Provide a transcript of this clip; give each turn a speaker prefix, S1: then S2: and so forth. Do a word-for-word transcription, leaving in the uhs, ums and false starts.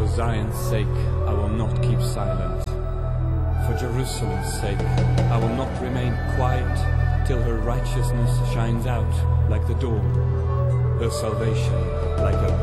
S1: Zion's sake, I will not keep silent. For Jerusalem's sake, I will not remain quiet till her righteousness shines out like the dawn, her salvation like a